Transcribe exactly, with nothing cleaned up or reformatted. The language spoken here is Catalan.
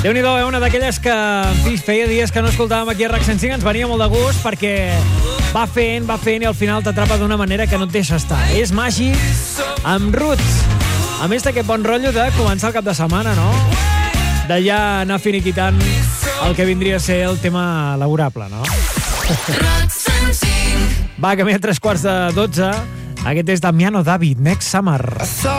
Déu-n'hi-do, eh? Una d'aquelles que, en fi, feia dies que no escoltàvem aquí a RAC cent cinc, ens venia molt de gust perquè va fent, va fent i al final t'atrapa d'una manera que no et deixa estar. És màgic amb Roots. A més d'aquest bon rotllo de començar el cap de setmana, no? De ja anar finiquitant el que vindria a ser el tema laborable, no? Va, que m'hi ha tres quarts de dotze. Aquest és Damiano David, Next Summer.